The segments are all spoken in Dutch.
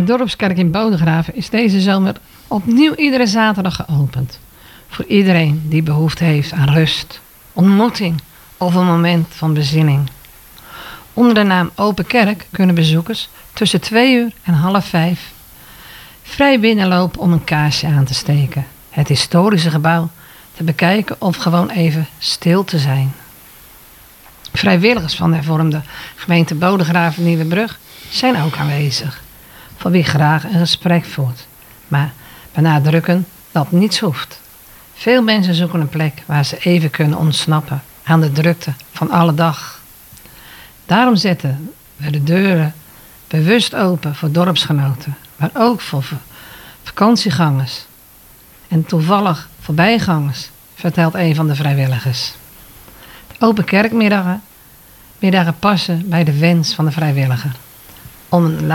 De dorpskerk in Bodegraven is deze zomer opnieuw iedere zaterdag geopend. Voor iedereen die behoefte heeft aan rust, ontmoeting of een moment van bezinning. Onder de naam Open Kerk kunnen bezoekers tussen 2 uur en 4:30 vrij binnenlopen om een kaarsje aan te steken, het historische gebouw te bekijken of gewoon even stil te zijn. Vrijwilligers van de hervormde gemeente Bodegraven Nieuwebrug zijn ook aanwezig, voor wie graag een gesprek voert, maar benadrukken dat niets hoeft. Veel mensen zoeken een plek waar ze even kunnen ontsnappen aan de drukte van alle dag. Daarom zetten we de deuren bewust open voor dorpsgenoten, maar ook voor vakantiegangers en toevallig voorbijgangers, vertelt een van de vrijwilligers. De open kerkmiddagen passen bij de wens van de vrijwilliger om een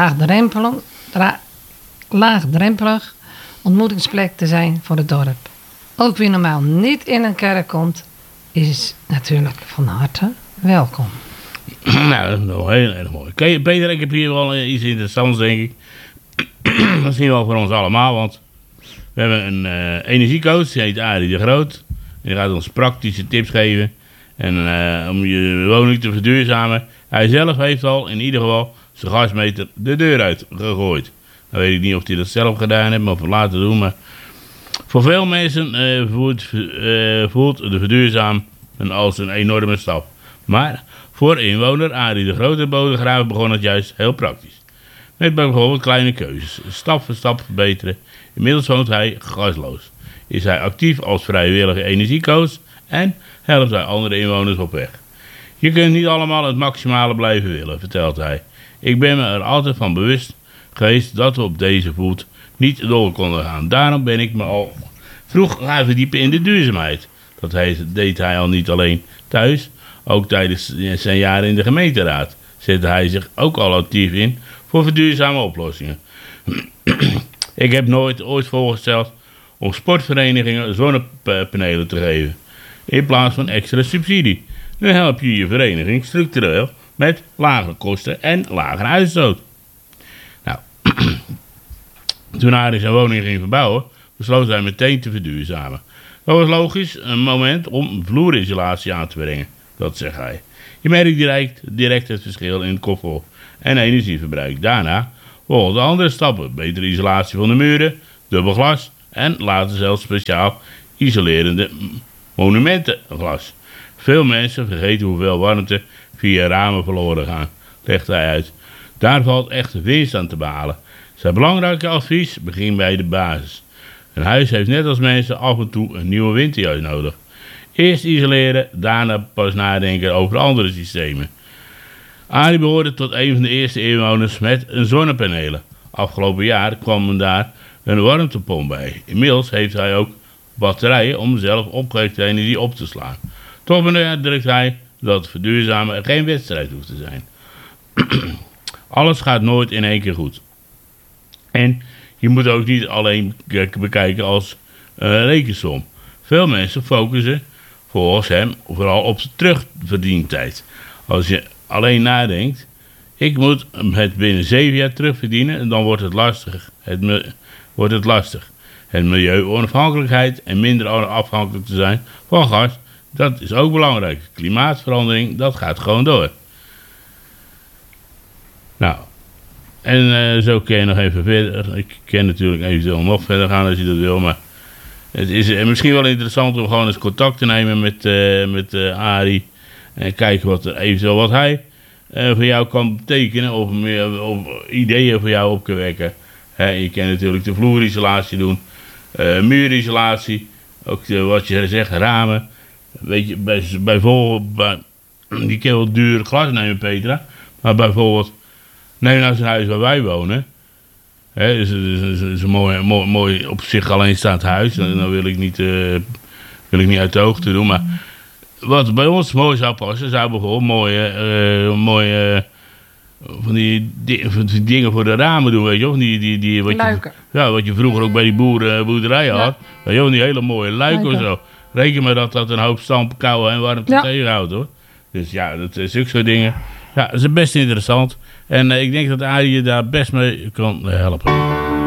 laagdrempelig ontmoetingsplek te zijn voor het dorp. Ook wie normaal niet in een kerk komt, is natuurlijk van harte welkom. Nou, dat is nog heel erg mooi. Peter, ik heb hier wel iets interessants, denk ik. Dat zien we wel voor ons allemaal, want we hebben een energiecoach, die heet Arie de Groot. En die gaat ons praktische tips geven en om je woning te verduurzamen. Hij zelf heeft al in ieder geval zijn gasmeter de deur uit gegooid. Dan weet ik niet of hij dat zelf gedaan heeft, of laten doen, maar voor veel mensen voelt de verduurzaming als een enorme stap. Maar voor inwoner Arie de Grote Bodegraven begon het juist heel praktisch. Met bijvoorbeeld kleine keuzes, stap voor stap verbeteren. Inmiddels woont hij gasloos. Is hij actief als vrijwillige energiecoach en helpt hij andere inwoners op weg. Je kunt niet allemaal het maximale blijven willen, vertelt hij. Ik ben me er altijd van bewust geweest dat we op deze voet niet door konden gaan. Daarom ben ik me al vroeg gaan verdiepen in de duurzaamheid. Dat deed hij al niet alleen thuis, ook tijdens zijn jaren in de gemeenteraad zette hij zich ook al actief in voor verduurzame oplossingen. Ik heb ooit voorgesteld om sportverenigingen zonnepanelen te geven, in plaats van extra subsidie. Nu help je je vereniging structureel met lagere kosten en lagere uitstoot. Nou, toen Arie zijn woning ging verbouwen, besloot hij meteen te verduurzamen. Dat was logisch een moment om vloerisolatie aan te brengen, dat zegt hij. Je merkt direct het verschil in comfort en energieverbruik. Daarna volgen de andere stappen. Betere isolatie van de muren, dubbel glas en later zelfs speciaal isolerende monumentenglas. Veel mensen vergeten hoeveel warmte via ramen verloren gaan, legt hij uit. Daar valt echt winst aan te behalen. Zijn belangrijke advies begint bij de basis. Een huis heeft net als mensen af en toe een nieuwe winterjas nodig. Eerst isoleren, daarna pas nadenken over andere systemen. Arie behoorde tot een van de eerste inwoners met een zonnepanelen. Afgelopen jaar kwam daar een warmtepomp bij. Inmiddels heeft hij ook batterijen om zelf opgewekte energie op te slaan. Toch benadrukt hij dat verduurzamen geen wedstrijd hoeft te zijn. Alles gaat nooit in één keer goed. En je moet ook niet alleen bekijken als rekensom. Veel mensen focussen volgens hem vooral op de terugverdientijd. Als je alleen nadenkt, ik moet het binnen 7 jaar terugverdienen en dan wordt het lastig. Het milieu-onafhankelijkheid en minder afhankelijk te zijn van gas, dat is ook belangrijk. Klimaatverandering, dat gaat gewoon door. Nou, en zo kun je nog even verder. Ik kan natuurlijk eventueel nog verder gaan als je dat wil, maar het is misschien wel interessant om gewoon eens contact te nemen met Arie en kijken wat hij voor jou kan betekenen of ideeën voor jou op kan wekken. Je kan natuurlijk de vloerisolatie doen, muurisolatie, ook wat je zegt, ramen. Weet je, bijvoorbeeld, die kan wel duur glas nemen, Petra, maar bijvoorbeeld, neem nou zo'n huis waar wij wonen. Het is een mooi op zich alleenstaand huis. Dan wil ik niet uit de hoogte doen. Maar wat bij ons mooi zou passen, zou bijvoorbeeld mooie van die dingen voor de ramen doen, weet je wel. Wat je vroeger ook bij die boerderijen had. Weet je wel, die hele mooie luiken of zo. Reken maar dat een hoop stampen, kouwen en warmte tegenhoudt, hoor. Dus ja, dat is ook zo'n dingen. Ja, dat is best interessant. En ik denk dat Arie je daar best mee kan helpen.